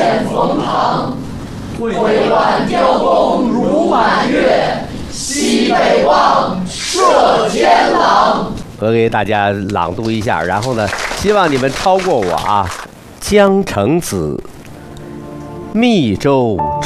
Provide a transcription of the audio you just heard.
见冯唐，挥挽雕弓如满月，西北望，射天狼。 我给大家朗读一下，然后呢，希望你们超过我啊。江城子，密州